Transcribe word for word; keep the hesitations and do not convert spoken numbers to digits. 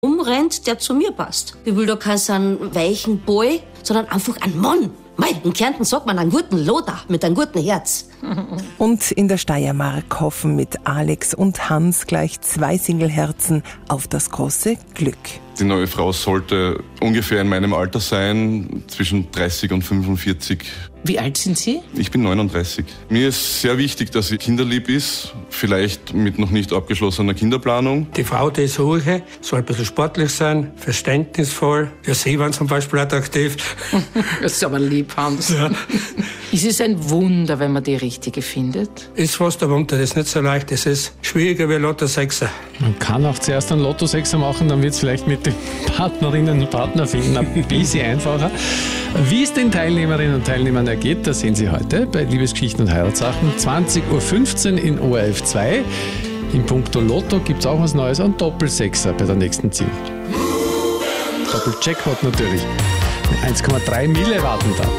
umrennt, der zu mir passt. Ich will da keinen so einen weichen Boy, sondern einfach einen Mann. Mei, in Kärnten sagt man einen guten Loder mit einem guten Herz. Und in der Steiermark hoffen mit Alex und Hans gleich zwei Singleherzen auf das große Glück. Die neue Frau sollte ungefähr in meinem Alter sein, zwischen dreißig und fünfundvierzig. Wie alt sind Sie? Ich bin neununddreißig. Mir ist sehr wichtig, dass sie kinderlieb ist, vielleicht mit noch nicht abgeschlossener Kinderplanung. Die Frau, die ich suche, soll ein bisschen sportlich sein, verständnisvoll. Ja, Sie waren zum Beispiel attraktiv. Das ist aber lieb, Hans. Ja. Es ist ein Wunder, wenn man die Richtige findet. Ist fast ein Wunder, das ist nicht so leicht. Das ist schwieriger wie Lotto Sechser. Man kann auch zuerst einen Lotto Sechser machen, dann wird es vielleicht mit den Partnerinnen und Partner finden ein bisschen einfacher. Wie es den Teilnehmerinnen und Teilnehmern ergeht, das sehen Sie heute bei Liebesgeschichten und Heiratssachen. zwanzig Uhr fünfzehn in O R F zwei. In puncto Lotto gibt es auch was Neues, ein Doppelsechser bei der nächsten Ziel. Doppeljackpot natürlich. eins Komma drei Mille warten da.